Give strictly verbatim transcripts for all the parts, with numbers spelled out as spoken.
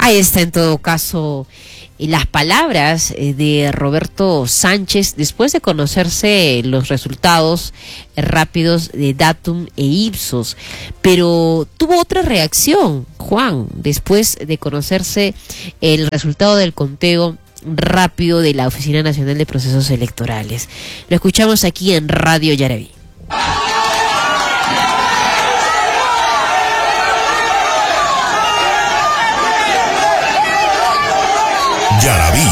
Ahí está en todo caso las palabras de Roberto Sánchez después de conocerse los resultados rápidos de Datum e Ipsos, pero tuvo otra reacción, Juan, después de conocerse el resultado del conteo rápido de la Oficina Nacional de Procesos Electorales. Lo escuchamos aquí en Radio Yaraví. Yaraví.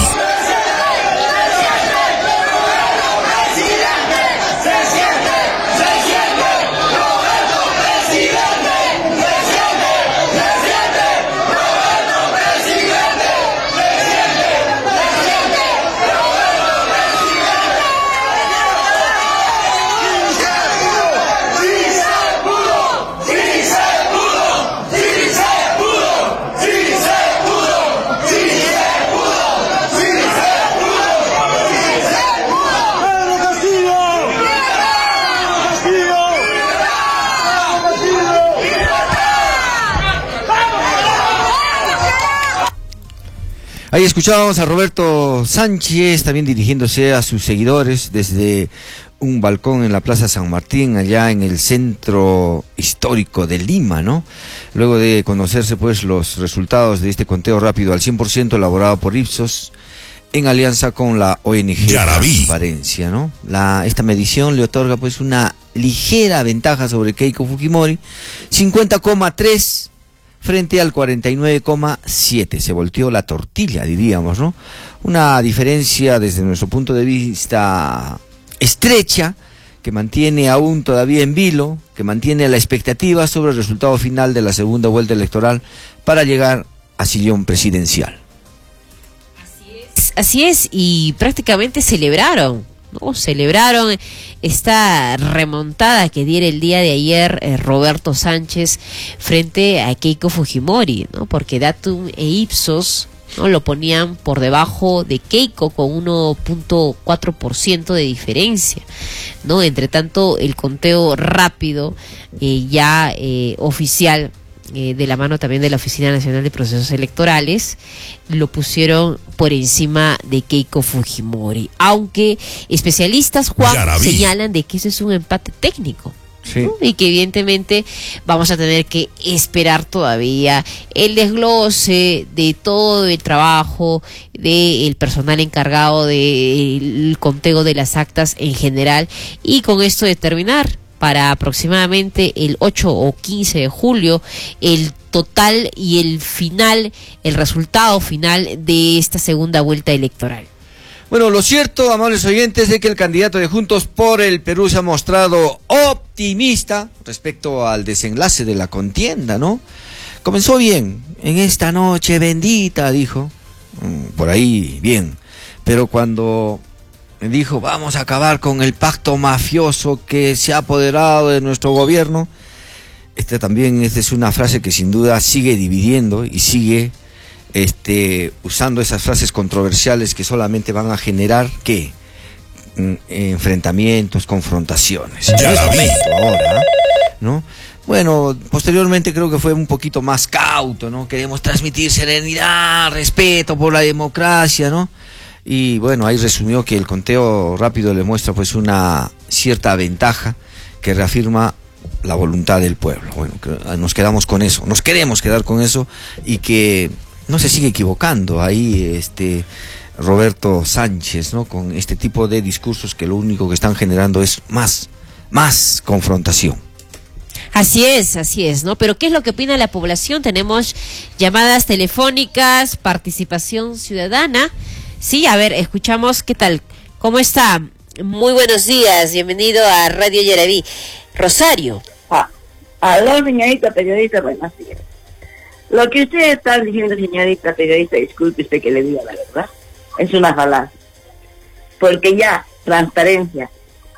Ahí escuchábamos a Roberto Sánchez también dirigiéndose a sus seguidores desde un balcón en la Plaza San Martín, allá en el centro histórico de Lima, ¿no? Luego de conocerse pues los resultados de este conteo rápido al cien por ciento elaborado por Ipsos en alianza con la O N G Yaraví. Transparencia, ¿no? La, esta medición le otorga pues una ligera ventaja sobre Keiko Fujimori, cincuenta coma tres frente al cuarenta y nueve coma siete, se volteó la tortilla, diríamos, ¿no? Una diferencia desde nuestro punto de vista estrecha, que mantiene aún todavía en vilo, que mantiene la expectativa sobre el resultado final de la segunda vuelta electoral para llegar a sillón presidencial. Así es, así es, y prácticamente celebraron, ¿no? Celebraron esta remontada que diera el día de ayer eh, Roberto Sánchez frente a Keiko Fujimori, ¿no? Porque Datum e Ipsos, ¿no?, lo ponían por debajo de Keiko con uno punto cuatro por ciento de diferencia, ¿no? Entre tanto, el conteo rápido eh, ya eh, oficial, Eh, de la mano también de la Oficina Nacional de Procesos Electorales, lo pusieron por encima de Keiko Fujimori, aunque especialistas, Juan, Yaraví. señalan de que ese es un empate técnico, Sí. ¿no? Y que evidentemente vamos a tener que esperar todavía el desglose de todo el trabajo del personal encargado del conteo de las actas en general, y con esto determinar para aproximadamente el ocho o quince de julio el total y el final, el resultado final de esta segunda vuelta electoral. Bueno, lo cierto, amables oyentes, es que el candidato de Juntos por el Perú se ha mostrado optimista respecto al desenlace de la contienda, ¿no? Comenzó bien, en esta noche bendita, dijo, por ahí bien, pero cuando dijo, vamos a acabar con el pacto mafioso que se ha apoderado de nuestro gobierno, esta también esta es una frase que sin duda sigue dividiendo y sigue este, usando esas frases controversiales que solamente van a generar, ¿qué? Enfrentamientos, confrontaciones. Ya la vi. Ahora, ¿no? Bueno, posteriormente creo que fue un poquito más cauto, ¿no? Queremos transmitir serenidad, respeto por la democracia, ¿no? Y bueno, ahí resumió que el conteo rápido le muestra pues una cierta ventaja que reafirma la voluntad del pueblo. Bueno, nos quedamos con eso, nos queremos quedar con eso, y que no se sigue equivocando ahí este Roberto Sánchez, ¿no? Con este tipo de discursos que lo único que están generando es más, más confrontación. Así es, así es, ¿no? Pero ¿qué es lo que opina la población? Tenemos llamadas telefónicas, participación ciudadana. Sí, a ver, escuchamos, ¿qué tal? ¿Cómo está? Muy buenos días, bienvenido a Radio Yaraví. Rosario. Ah, aló, señorita periodista, buenos días. Lo que usted está diciendo, señorita periodista, disculpe usted que le diga la verdad, es una falacia. Porque ya Transparencia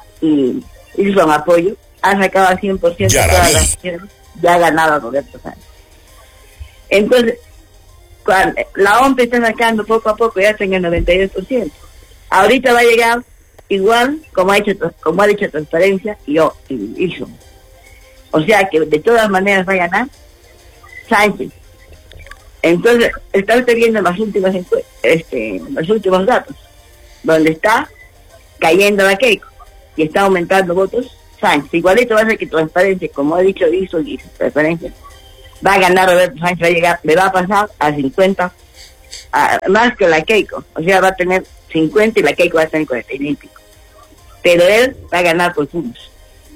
y hizo un apoyo, ha sacado al cien por ciento todas las acciones, ya ha ganado a Roberto Sánchez. Entonces, cuando la O M P está sacando poco a poco, ya está en el noventa y dos por ciento. Ahorita va a llegar igual como ha hecho como ha dicho Transparencia y yo y hizo. O sea que de todas maneras va a ganar Sánchez. Entonces, está usted viendo los últimos, este, los últimos datos, donde está cayendo la Keiko y está aumentando votos Sánchez. Igualito va a ser que Transparencia, como ha dicho Diso y Transparencia, va a ganar Roberto Sánchez, va a llegar, le va a pasar a cincuenta, a, más que la Keiko. O sea, va a tener cincuenta y la Keiko va a tener cuarenta y pico. Pero él va a ganar por puntos.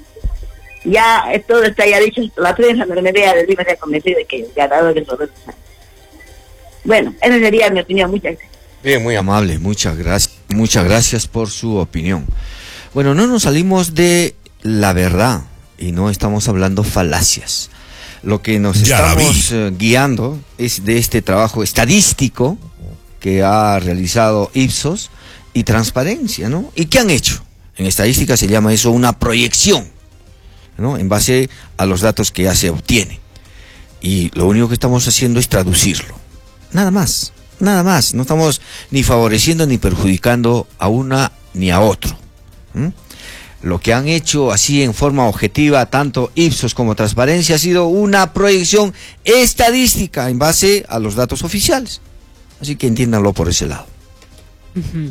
Ya eh, todo está ya dicho, la prensa me vea de Lima se ha convencido de que el ganador es Roberto Sánchez. Bueno, esa sería mi opinión. Muchas gracias. Bien, muy amable, muchas gracias, muchas gracias por su opinión. Bueno, no nos salimos de la verdad y no estamos hablando falacias. Lo que nos Ya estamos eh, guiando es de este trabajo estadístico que ha realizado Ipsos y Transparencia, ¿no? ¿Y qué han hecho? En estadística se llama eso una proyección, ¿no? En base a los datos que ya se obtienen. Y lo único que estamos haciendo es traducirlo. Nada más, nada más. No estamos ni favoreciendo ni perjudicando a una ni a otro. ¿Mm? Lo que han hecho así en forma objetiva, tanto Ipsos como Transparencia, ha sido una proyección estadística en base a los datos oficiales. Así que entiéndanlo por ese lado. Uh-huh.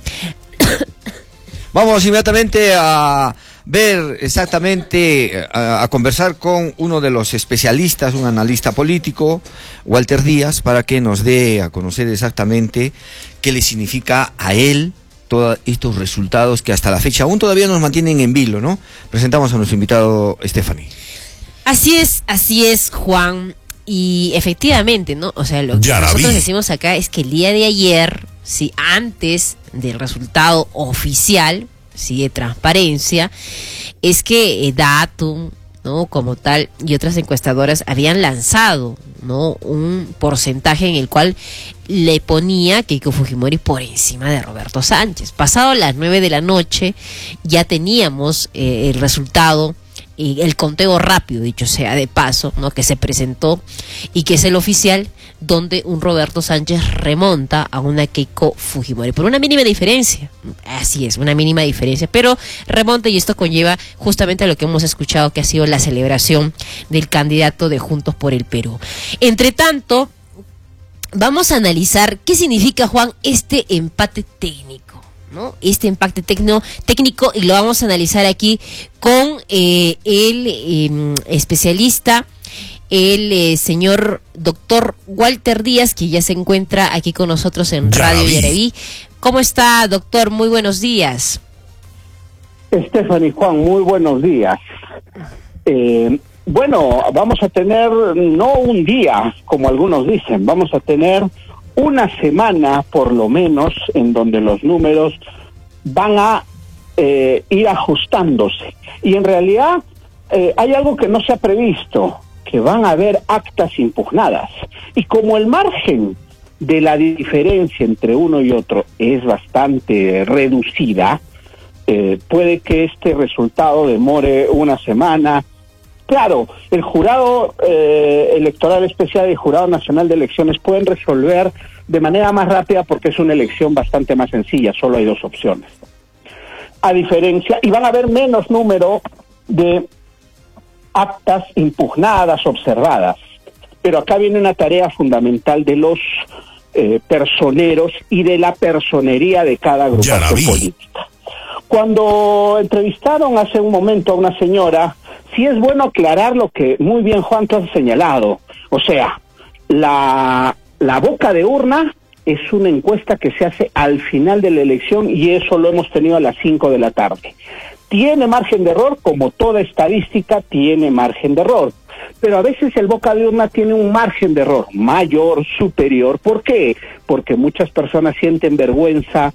Vamos inmediatamente a ver exactamente, a, a conversar con uno de los especialistas, un analista político, Walter Díaz, para que nos dé a conocer exactamente qué le significa a él todos estos resultados que hasta la fecha aún todavía nos mantienen en vilo, ¿no? Presentamos a nuestro invitado, Stephanie. Así es, así es, Juan. Y efectivamente, ¿no? O sea, lo que nosotros decimos acá es que el día de ayer, sí, antes del resultado oficial, sí, de Transparencia, es que eh, Datum, ¿no? Como tal, y otras encuestadoras habían lanzado, ¿no? Un porcentaje en el cual le ponía Keiko Fujimori por encima de Roberto Sánchez. Pasado las nueve de la noche, ya teníamos eh, el resultado, y el conteo rápido, dicho sea de paso, ¿no? Que se presentó y que es el oficial, donde un Roberto Sánchez remonta a una Keiko Fujimori por una mínima diferencia. Así es, una mínima diferencia, pero remonta, y esto conlleva justamente a lo que hemos escuchado, que ha sido la celebración del candidato de Juntos por el Perú. Entre tanto, vamos a analizar qué significa, Juan, este empate técnico, ¿no? Este empate tecno, técnico, y lo vamos a analizar aquí con eh, el eh, especialista, el eh, señor doctor Walter Díaz, que ya se encuentra aquí con nosotros en Radio Yaraví. ¿Cómo está, doctor? Muy buenos días. Stephanie, Juan, muy buenos días. Eh, bueno, vamos a tener no un día, como algunos dicen, vamos a tener una semana por lo menos en donde los números van a eh, ir ajustándose. Y en realidad eh, hay algo que no se ha previsto, que van a haber actas impugnadas. Y como el margen de la diferencia entre uno y otro es bastante reducida, eh, puede que este resultado demore una semana. Claro, el jurado eh, electoral especial y el jurado nacional de elecciones pueden resolver de manera más rápida porque es una elección bastante más sencilla, solo hay dos opciones. A diferencia, y van a haber menos número de actas impugnadas, observadas. Pero acá viene una tarea fundamental de los eh, personeros y de la personería de cada agrupación política. Cuando entrevistaron hace un momento a una señora, sí es bueno aclarar lo que muy bien Juan te ha señalado. O sea, la, la boca de urna es una encuesta que se hace al final de la elección y eso lo hemos tenido a las cinco de la tarde. Tiene margen de error, como toda estadística tiene margen de error. Pero a veces el boca de urna tiene un margen de error mayor, superior. ¿Por qué? Porque muchas personas sienten vergüenza.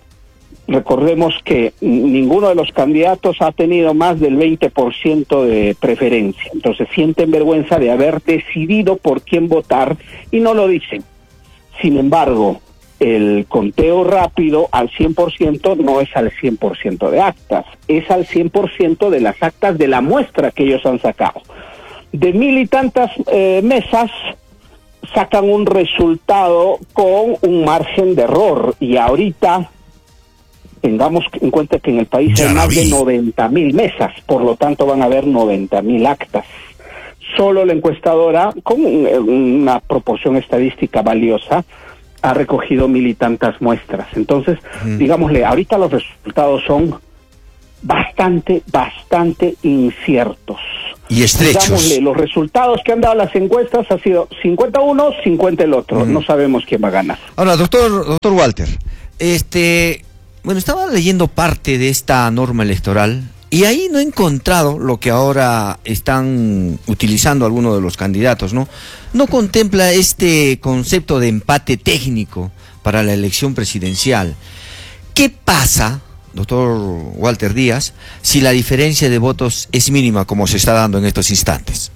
Recordemos que ninguno de los candidatos ha tenido más del veinte por ciento de preferencia. Entonces sienten vergüenza de haber decidido por quién votar y no lo dicen. Sin embargo, el conteo rápido al cien por ciento no es al cien por ciento de actas, es al cien por ciento de las actas de la muestra que ellos han sacado. De mil y tantas eh, mesas sacan un resultado con un margen de error y ahorita tengamos en cuenta que en el país hay más de noventa mil mesas, por lo tanto van a haber noventa mil actas. solo la encuestadora, con una proporción estadística valiosa, ha recogido mil y tantas muestras. Entonces, mm. digámosle, ahorita los resultados son bastante, bastante inciertos. Y estrechos. Digámosle, los resultados que han dado las encuestas ha sido cincuenta uno, cincuenta el otro. Mm. No sabemos quién va a ganar. Ahora, doctor, doctor Walter, este, bueno, estaba leyendo parte de esta norma electoral y ahí no he encontrado lo que ahora están utilizando algunos de los candidatos, ¿no? No contempla este concepto de empate técnico para la elección presidencial. ¿Qué pasa, doctor Walter Díaz, si la diferencia de votos es mínima como se está dando en estos instantes?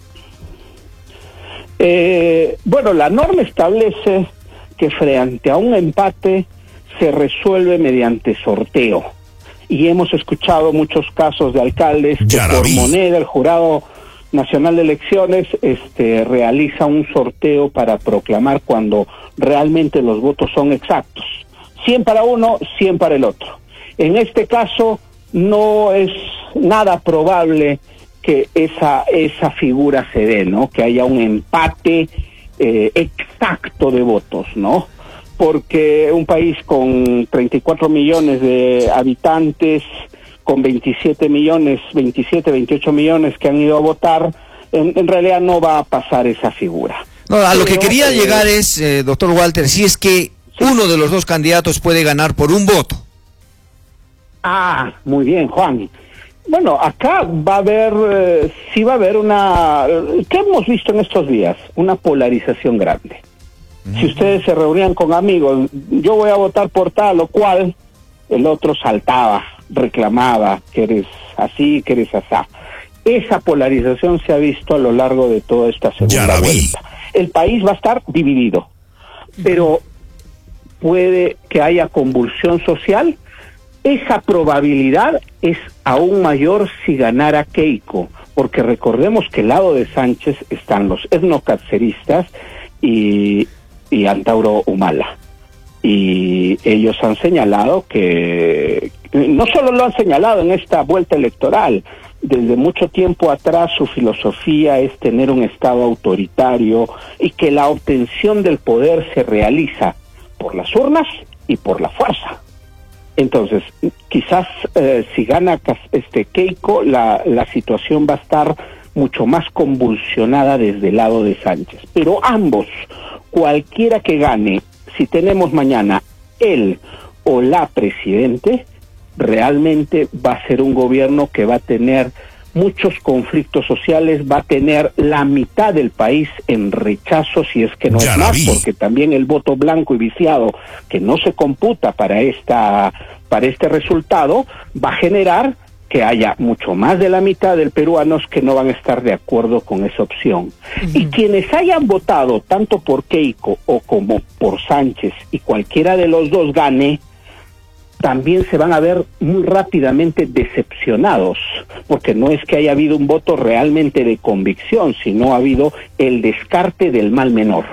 Eh, bueno, la norma establece que frente a un empate se resuelve mediante sorteo. Y hemos escuchado muchos casos de alcaldes que por moneda el Jurado Nacional de Elecciones este, realiza un sorteo para proclamar cuando realmente los votos son exactos. cien para uno, cien para el otro. En este caso no es nada probable que esa esa figura se dé, ¿no? Que haya un empate eh, exacto de votos, ¿no? Porque un país con treinta y cuatro millones de habitantes, con veintisiete millones, veintisiete, veintiocho millones que han ido a votar, en, en realidad no va a pasar esa figura. No, a lo Pero, que quería eh, llegar es, eh, doctor Walter, si es que sí. uno de los dos candidatos puede ganar por un voto. Ah, muy bien, Juan. Bueno, acá va a haber, eh, sí va a haber una, ¿qué hemos visto en estos días? Una polarización grande. Si ustedes se reunían con amigos, yo voy a votar por tal o cual, el otro saltaba, reclamaba que eres así, que eres asá. Esa polarización se ha visto a lo largo de toda esta segunda vuelta. El país va a estar dividido, pero puede que haya convulsión social. Esa probabilidad es aún mayor si ganara Keiko, porque recordemos que al lado de Sánchez están los etnocarceristas y y Antauro Humala, y ellos han señalado que, no solo lo han señalado en esta vuelta electoral, desde mucho tiempo atrás su filosofía es tener un Estado autoritario y que la obtención del poder se realiza por las urnas y por la fuerza. Entonces, quizás eh, si gana este Keiko, la, la situación va a estar mucho más convulsionada desde el lado de Sánchez, pero ambos, cualquiera que gane, si tenemos mañana él o la presidente, realmente va a ser un gobierno que va a tener muchos conflictos sociales, va a tener la mitad del país en rechazo, si es que no es más, porque también el voto blanco y viciado, que no se computa para esta, para este resultado, va a generar que haya mucho más de la mitad de peruanos que no van a estar de acuerdo con esa opción. Uh-huh. Y quienes hayan votado tanto por Keiko o como por Sánchez y cualquiera de los dos gane, también se van a ver muy rápidamente decepcionados, porque no es que haya habido un voto realmente de convicción, sino ha habido el descarte del mal menor.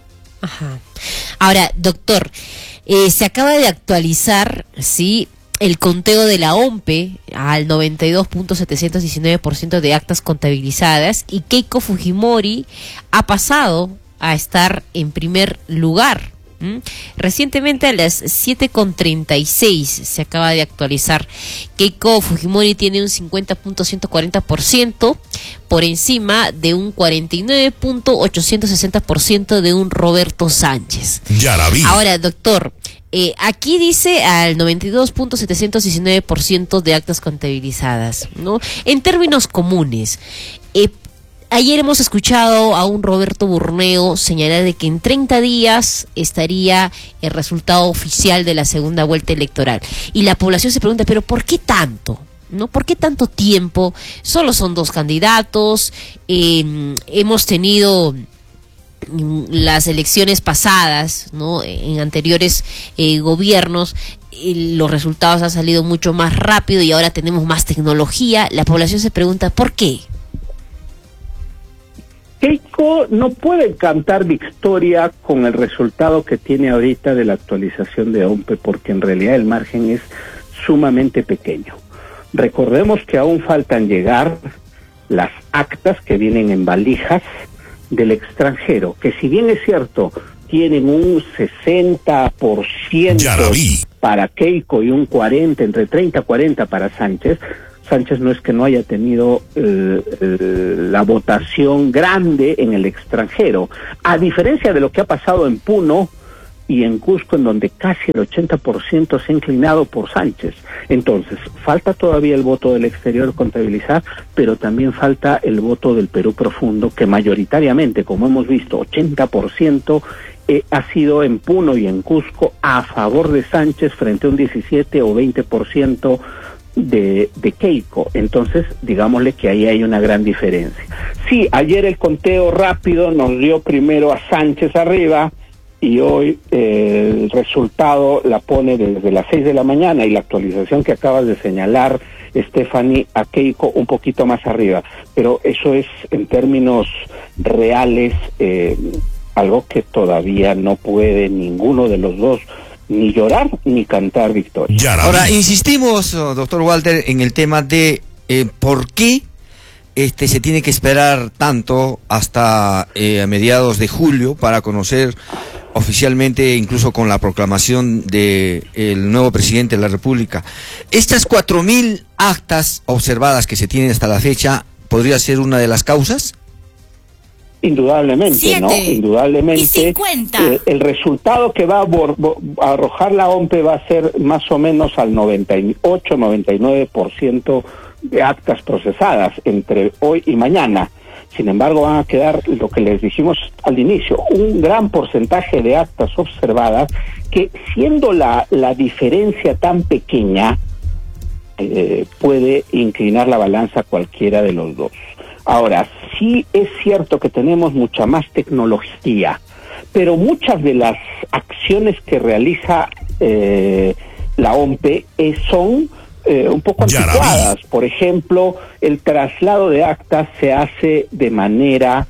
Ajá. Ahora, doctor, eh, se acaba de actualizar, ¿sí?, el conteo de la O M P E al noventa y dos punto setecientos diecinueve por ciento de actas contabilizadas, y Keiko Fujimori ha pasado a estar en primer lugar. ¿Mm? Recientemente a las siete con treinta y seis se acaba de actualizar. Keiko Fujimori tiene un cincuenta punto ciento cuarenta por ciento por encima de un cuarenta y nueve punto ochocientos sesenta por ciento de un Roberto Sánchez. Ya la vi. Ahora, doctor, Eh, aquí dice al noventa y dos punto setecientos diecinueve por ciento de actas contabilizadas, ¿no? En términos comunes, eh, ayer hemos escuchado a un Roberto Burneo señalar de que en treinta días estaría el resultado oficial de la segunda vuelta electoral. Y la población se pregunta, ¿pero por qué tanto? ¿No? ¿Por qué tanto tiempo? Solo son dos candidatos, eh, hemos tenido las elecciones pasadas, ¿no?, en anteriores eh, gobiernos, eh, los resultados han salido mucho más rápido y ahora tenemos más tecnología. La población se pregunta, ¿por qué? Keiko no puede cantar victoria con el resultado que tiene ahorita de la actualización de O M P E, porque en realidad el margen es sumamente pequeño. Recordemos que aún faltan llegar las actas que vienen en valijas del extranjero, que si bien es cierto, tienen un sesenta por ciento para Keiko y un cuarenta, entre treinta y cuarenta para Sánchez. Sánchez no es que no haya tenido eh, eh, la votación grande en el extranjero, a diferencia de lo que ha pasado en Puno y en Cusco, en donde casi el ochenta por ciento se ha inclinado por Sánchez. Entonces, falta todavía el voto del exterior contabilizar, pero también falta el voto del Perú profundo, que mayoritariamente, como hemos visto, ochenta por ciento eh, ha sido en Puno y en Cusco a favor de Sánchez frente a un diecisiete o veinte por ciento de, de Keiko. Entonces, digámosle que ahí hay una gran diferencia. Sí, ayer el conteo rápido nos dio primero a Sánchez arriba, y hoy eh, el resultado la pone desde las seis de la mañana, y la actualización que acabas de señalar, Stephanie, a Keiko un poquito más arriba. Pero eso es, en términos reales, eh, algo que todavía no puede ninguno de los dos ni llorar ni cantar victoria. Ahora, insistimos, doctor Walter, en el tema de eh, por qué este se tiene que esperar tanto hasta eh, a mediados de julio para conocer oficialmente, incluso con la proclamación de el nuevo presidente de la República. Estas cuatro mil actas observadas que se tienen hasta la fecha, ¿podría ser una de las causas? Indudablemente, Siete. ¿no? Indudablemente. Eh, el resultado que va a, bor- a arrojar la O M P E va a ser más o menos al noventa y ocho, noventa y nueve por ciento de actas procesadas entre hoy y mañana. Sin embargo, van a quedar, lo que les dijimos al inicio, un gran porcentaje de actas observadas que, siendo la, la diferencia tan pequeña, eh, puede inclinar la balanza a cualquiera de los dos. Ahora, sí es cierto que tenemos mucha más tecnología, pero muchas de las acciones que realiza eh, la O M P E son eh, un poco anticuadas. Por ejemplo, el traslado de actas se hace de manera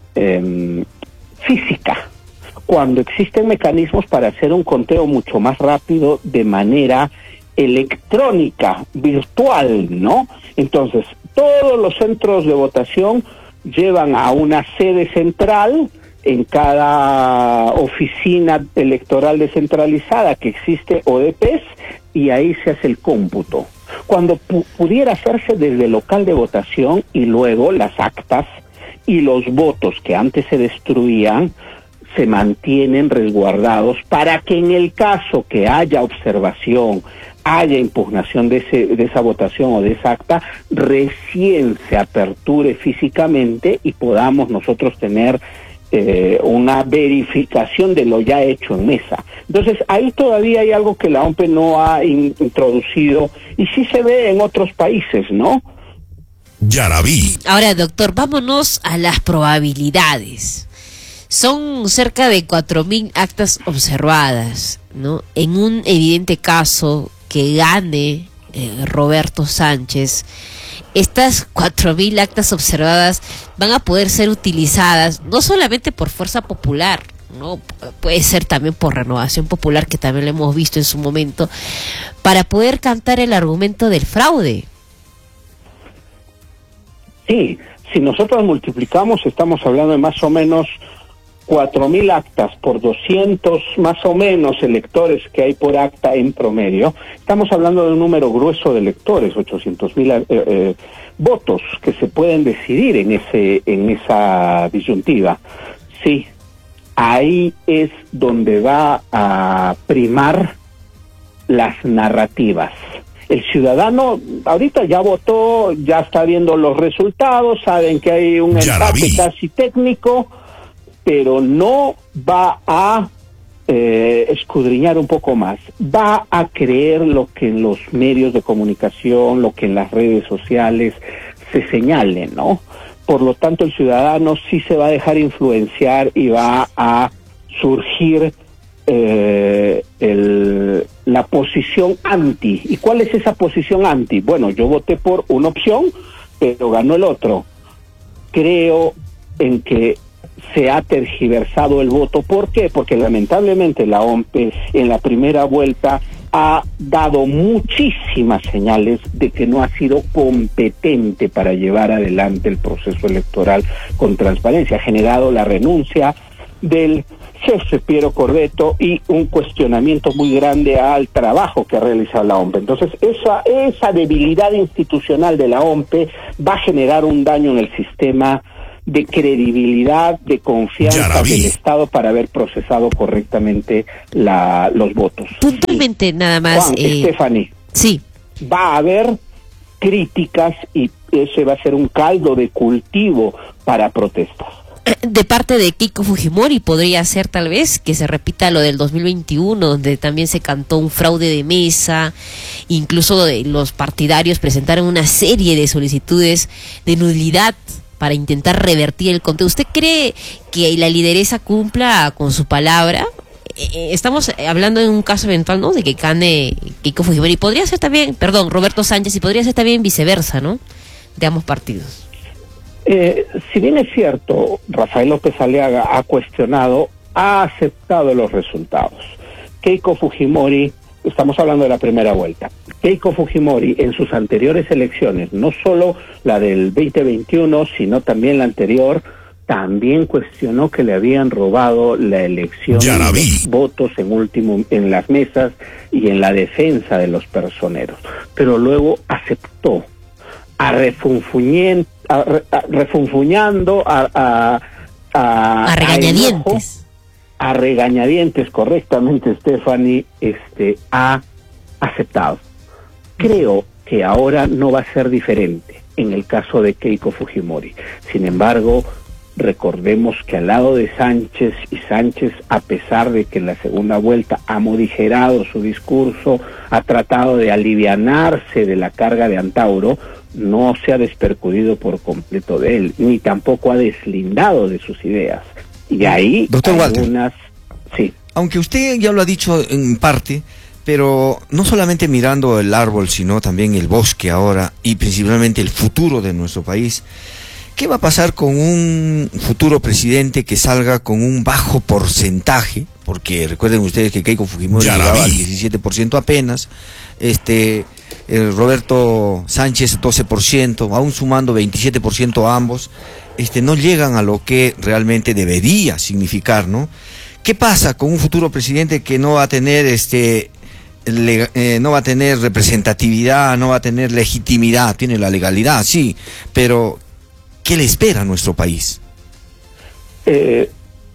eh, física, cuando existen mecanismos para hacer un conteo mucho más rápido de manera electrónica, virtual, ¿no? Entonces, todos los centros de votación llevan a una sede central en cada oficina electoral descentralizada que existe, O D P S, y ahí se hace el cómputo. Cuando pu- pudiera hacerse desde el local de votación, y luego las actas y los votos que antes se destruían se mantienen resguardados para que en el caso que haya observación, haya impugnación de, ese, de esa votación o de esa acta, recién se aperture físicamente y podamos nosotros tener eh, una verificación de lo ya hecho en mesa. Entonces, ahí todavía hay algo que la O M P E no ha in- introducido y sí se ve en otros países, ¿no? Ya la vi. Ahora, doctor, vámonos a las probabilidades. Son cerca de cuatro mil actas observadas, ¿no? En un evidente caso que gane eh, Roberto Sánchez, estas cuatro mil actas observadas van a poder ser utilizadas no solamente por Fuerza Popular, ¿no? Puede ser también por Renovación Popular, que también lo hemos visto en su momento, para poder cantar el argumento del fraude. Sí, si nosotros multiplicamos, estamos hablando de más o menos cuatro mil actas por doscientos más o menos electores que hay por acta en promedio. Estamos hablando de un número grueso de electores, ochocientos mil eh, eh, votos que se pueden decidir en ese en esa disyuntiva. Sí, ahí es donde va a primar las narrativas. El ciudadano ahorita ya votó, ya está viendo los resultados, saben que hay un empate casi técnico, pero no va a eh, escudriñar un poco más, va a creer lo que en los medios de comunicación, lo que en las redes sociales se señale, ¿no? Por lo tanto, el ciudadano sí se va a dejar influenciar y va a surgir eh, el, la posición anti. ¿Y cuál es esa posición anti? Bueno, yo voté por una opción, pero ganó el otro. Creo en que se ha tergiversado el voto. ¿Por qué? Porque lamentablemente la O M P E en la primera vuelta ha dado muchísimas señales de que no ha sido competente para llevar adelante el proceso electoral con transparencia. Ha generado la renuncia del jefe Piero Corvetto y un cuestionamiento muy grande al trabajo que ha realizado la O M P E. Entonces, esa, esa debilidad institucional de la O M P E va a generar un daño en el sistema de credibilidad, de confianza Yaraví. del Estado para haber procesado correctamente la, los votos. Puntualmente, nada más. Juan, eh, Stephanie, sí. va a haber críticas y ese va a ser un caldo de cultivo para protestas. De parte de Keiko Fujimori podría ser tal vez que se repita lo del dos mil veintiuno, donde también se cantó un fraude de mesa, incluso de los partidarios presentaron una serie de solicitudes de nulidad para intentar revertir el conteo. ¿Usted cree que la lideresa cumpla con su palabra? Eh, estamos hablando de un caso eventual, ¿no? De que gane Keiko Fujimori. Podría ser también, perdón, Roberto Sánchez, y podría ser también viceversa, ¿no? De ambos partidos. Eh, si bien es cierto, Rafael López Aliaga ha cuestionado, ha aceptado los resultados. Keiko Fujimori, estamos hablando de la primera vuelta, Keiko Fujimori en sus anteriores elecciones, no solo la del veinte veintiuno, sino también la anterior, también cuestionó que le habían robado la elección de los votos en último en las mesas y en la defensa de los personeros, pero luego aceptó a refunfuñen, a, a, refunfuñando a a, a, a regañadientes a, a regañadientes correctamente Stephanie este ha aceptado. Creo que ahora no va a ser diferente en el caso de Keiko Fujimori. Sin embargo, recordemos que al lado de Sánchez, y Sánchez, a pesar de que en la segunda vuelta ha morigerado su discurso, ha tratado de alivianarse de la carga de Antauro, no se ha despercudido por completo de él, ni tampoco ha deslindado de sus ideas. Y ahí Doctor algunas... Walter, sí. aunque usted ya lo ha dicho en parte, pero no solamente mirando el árbol, sino también el bosque ahora, y principalmente el futuro de nuestro país, ¿qué va a pasar con un futuro presidente que salga con un bajo porcentaje? Porque recuerden ustedes que Keiko Fujimori llegaba al diecisiete por ciento apenas, este... el Roberto Sánchez doce por ciento, aún sumando veintisiete por ciento a ambos, este, no llegan a lo que realmente debería significar, ¿no? ¿Qué pasa con un futuro presidente que no va a tener este le, eh, no va a tener representatividad, no va a tener legitimidad? Tiene la legalidad, sí, pero ¿qué le espera a nuestro país? Eh,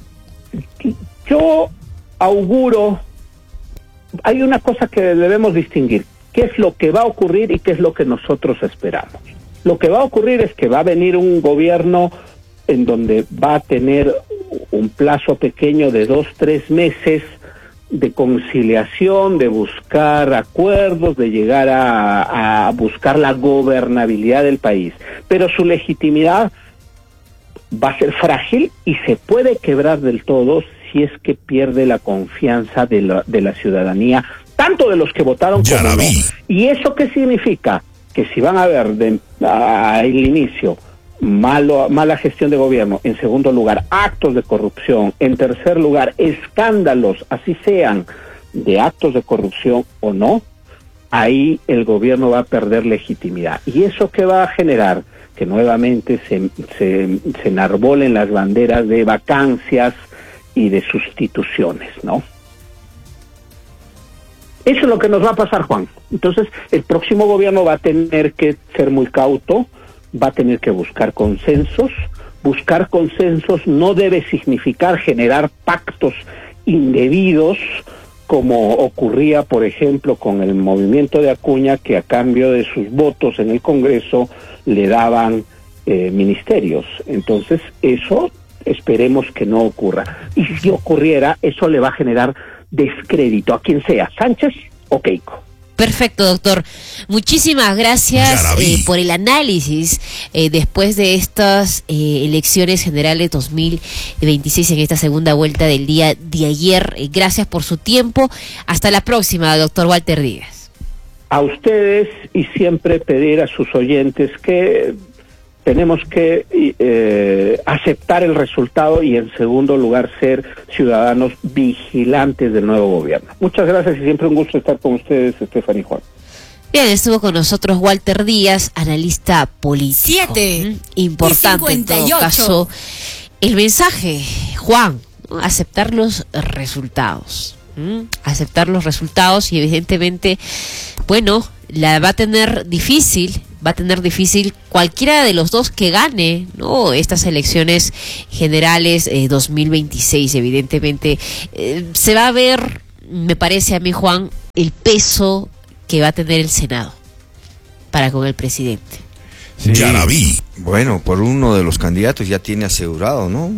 yo auguro, hay una cosa que debemos distinguir. ¿Qué es lo que va a ocurrir y qué es lo que nosotros esperamos? Lo que va a ocurrir es que va a venir un gobierno en donde va a tener un plazo pequeño de dos, tres meses de conciliación, de buscar acuerdos, de llegar a, a buscar la gobernabilidad del país. Pero su legitimidad va a ser frágil y se puede quebrar del todo si es que pierde la confianza de la, de la ciudadanía, tanto de los que votaron como no. ¿Y eso qué significa? Que si van a ver de, a, al inicio malo, mala gestión de gobierno, en segundo lugar actos de corrupción, en tercer lugar escándalos, así sean de actos de corrupción o no, ahí el gobierno va a perder legitimidad. ¿Y eso qué va a generar? Que nuevamente se, se, se enarbolen las banderas de vacancias y de sustituciones, ¿no? Eso es lo que nos va a pasar, Juan. Entonces, el próximo gobierno va a tener que ser muy cauto, va a tener que buscar consensos. Buscar consensos no debe significar generar pactos indebidos, como ocurría, por ejemplo, con el movimiento de Acuña, que a cambio de sus votos en el Congreso le daban eh, ministerios. Entonces, eso esperemos que no ocurra. Y si ocurriera, eso le va a generar descrédito a quien sea, Sánchez o Keiko. Perfecto, doctor. Muchísimas gracias eh, por el análisis eh, después de estas eh, elecciones generales dos mil veintiséis en esta segunda vuelta del día de ayer. Eh, gracias por su tiempo. Hasta la próxima, doctor Walter Díaz. A ustedes, y siempre pedir a sus oyentes que tenemos que eh, aceptar el resultado y en segundo lugar ser ciudadanos vigilantes del nuevo gobierno. Muchas gracias y siempre un gusto estar con ustedes, Stephanie y Juan. Bien, estuvo con nosotros Walter Díaz, analista político. Siete. Importante en todo caso el mensaje, Juan, ¿no? Aceptar los resultados. ¿Mm? Aceptar los resultados y evidentemente, bueno, la va a tener difícil, va a tener difícil cualquiera de los dos que gane, ¿no? Estas elecciones generales eh, dos mil veintiséis, evidentemente, eh, se va a ver, me parece a mí, Juan, el peso que va a tener el Senado para con el presidente. Sí. Yarabí. Bueno, por uno de los candidatos ya tiene asegurado, ¿no?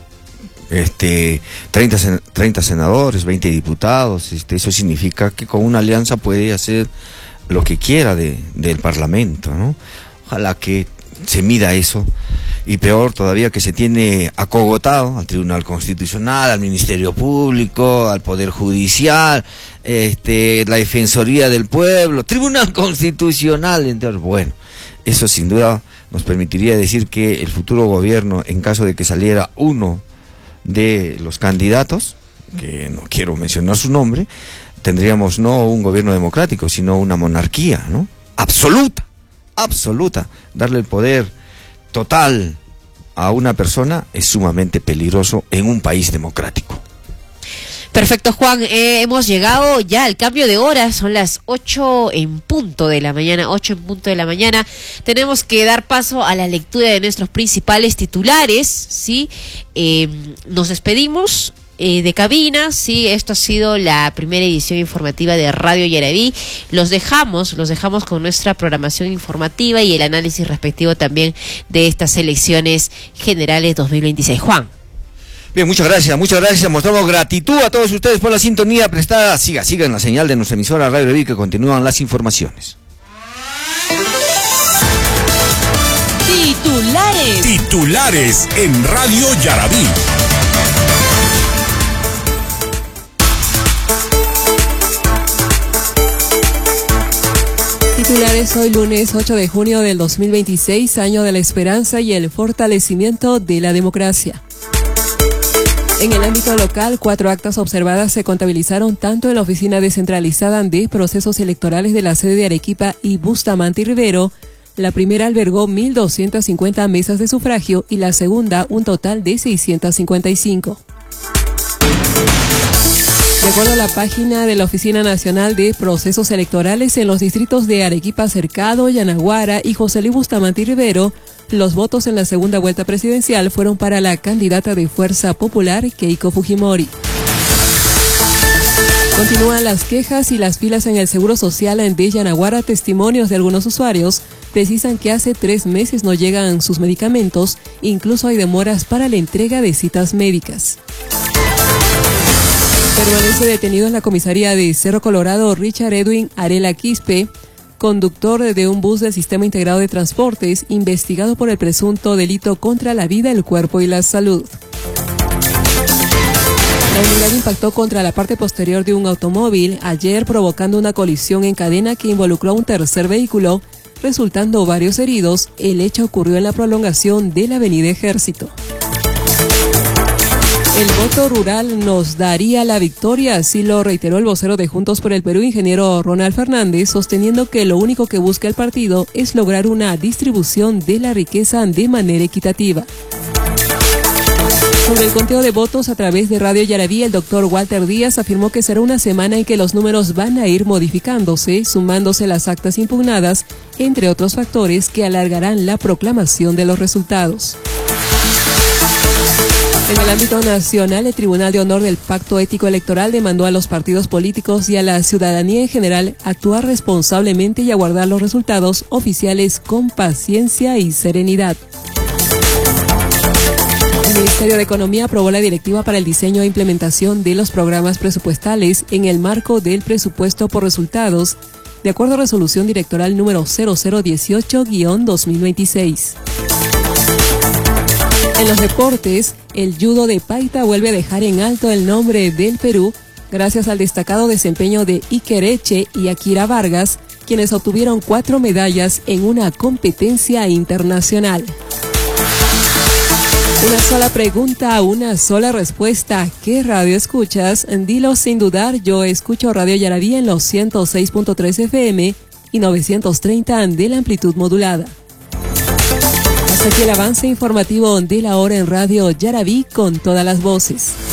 Este, treinta, sen- treinta senadores, veinte diputados, este, eso significa que con una alianza puede hacer lo que quiera de, del Parlamento, ¿no? Ojalá que se mida eso, y peor todavía que se tiene acogotado al Tribunal Constitucional, al Ministerio Público, al Poder Judicial, este, la Defensoría del Pueblo, Tribunal Constitucional, entonces, bueno, eso sin duda nos permitiría decir que el futuro gobierno, en caso de que saliera uno de los candidatos, que no quiero mencionar su nombre, tendríamos no un gobierno democrático, sino una monarquía, ¿no? Absoluta, absoluta. Darle el poder total a una persona es sumamente peligroso en un país democrático. Perfecto, Juan. Eh, hemos llegado ya al cambio de hora. Son las ocho en punto de la mañana. ocho en punto de la mañana. Tenemos que dar paso a la lectura de nuestros principales titulares, ¿sí? Eh, nos despedimos eh, de cabina, ¿sí? Esto ha sido la primera edición informativa de Radio Yarabí. Los dejamos, los dejamos con nuestra programación informativa y el análisis respectivo también de estas elecciones generales dos mil veintiséis. Juan. Bien, muchas gracias, muchas gracias. Mostramos gratitud a todos ustedes por la sintonía prestada. Siga, siga en la señal de nuestra emisora Radio Yarabí, que continúan las informaciones. Titulares. Titulares en Radio Yarabí. Titulares hoy lunes ocho de junio del dos mil veintiséis, año de la esperanza y el fortalecimiento de la democracia. En el ámbito local, cuatro actas observadas se contabilizaron tanto en la oficina descentralizada de procesos electorales de la sede de Arequipa y Bustamante y Rivero. La primera albergó mil doscientas cincuenta mesas de sufragio y la segunda un total de seiscientas cincuenta y cinco. De acuerdo a la página de la Oficina Nacional de Procesos Electorales, en los distritos de Arequipa Cercado, Yanaguara y José Luis Bustamante y Rivero, los votos en la segunda vuelta presidencial fueron para la candidata de Fuerza Popular, Keiko Fujimori. Continúan las quejas y las filas en el Seguro Social de Yanaguara. Testimonios de algunos usuarios precisan que hace tres meses no llegan sus medicamentos, incluso hay demoras para la entrega de citas médicas. Permanece detenido en la comisaría de Cerro Colorado Richard Edwin Arela Quispe, conductor de un bus del Sistema Integrado de Transportes, investigado por el presunto delito contra la vida, el cuerpo y la salud. La unidad impactó contra la parte posterior de un automóvil ayer, provocando una colisión en cadena que involucró a un tercer vehículo, resultando varios heridos. El hecho ocurrió en la prolongación de la avenida Ejército. El voto rural nos daría la victoria, así lo reiteró el vocero de Juntos por el Perú, ingeniero Ronald Fernández, sosteniendo que lo único que busca el partido es lograr una distribución de la riqueza de manera equitativa. Sobre el conteo de votos a través de Radio Yarabí, el doctor Walter Díaz afirmó que será una semana en que los números van a ir modificándose, sumándose las actas impugnadas, entre otros factores que alargarán la proclamación de los resultados. En el ámbito nacional, el Tribunal de Honor del Pacto Ético Electoral demandó a los partidos políticos y a la ciudadanía en general actuar responsablemente y aguardar los resultados oficiales con paciencia y serenidad. El Ministerio de Economía aprobó la directiva para el diseño e implementación de los programas presupuestales en el marco del presupuesto por resultados, de acuerdo a resolución directoral número cero cero dieciocho guión dos mil veintiséis. En los deportes, el judo de Paita vuelve a dejar en alto el nombre del Perú gracias al destacado desempeño de Iker Eche y Akira Vargas, quienes obtuvieron cuatro medallas en una competencia internacional. Una sola pregunta, una sola respuesta. ¿Qué radio escuchas? Dilo sin dudar. Yo escucho Radio Yarabí en los ciento seis punto tres F M y novecientos treinta de la amplitud modulada. Hasta aquí el avance informativo de la hora en Radio Yarabí con todas las voces.